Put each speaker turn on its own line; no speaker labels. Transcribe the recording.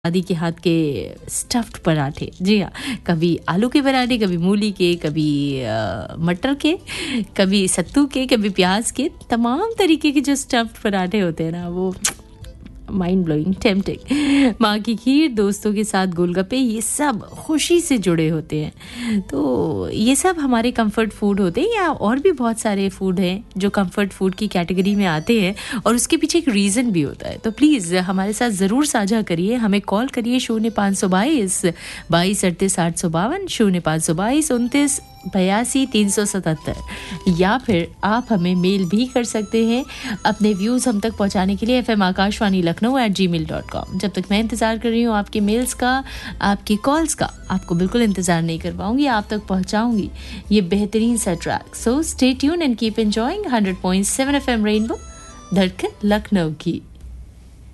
दादी के हाथ के स्टफ्ड पराठे, जी हाँ, कभी आलू के पराठे, कभी मूली के, कभी मटर के, कभी सत्तू के, कभी प्याज के, तमाम तरीके के जो स्टफ्ड पराठे होते हैं ना, वो माइंड ब्लोइंग, टेम्पटिंग। माँ की खीर, दोस्तों के साथ गोलगप्पे, ये सब खुशी से जुड़े होते हैं। तो ये सब हमारे कंफर्ट फूड होते हैं, या और भी बहुत सारे फूड हैं जो कंफर्ट फूड की कैटेगरी में आते हैं, और उसके पीछे एक रीज़न भी होता है। तो प्लीज़ हमारे साथ ज़रूर साझा करिए, हमें कॉल करिए 0522 22 38 852, 0522 29 82 377, या फिर आप हमें मेल भी कर सकते हैं अपने व्यूज़ हम तक पहुंचाने के लिए fmakashwani.lakhnaou@gmail.com। जब तक मैं इंतज़ार कर रही हूँ आपके मेल्स का, आपकी कॉल्स का, आपको बिल्कुल इंतज़ार नहीं कर पाऊंगी, आप तक पहुंचाऊंगी ये बेहतरीन सा track. So stay tune and keep enjoying 100.7 FM rainbow, धड़कन लखनऊ की।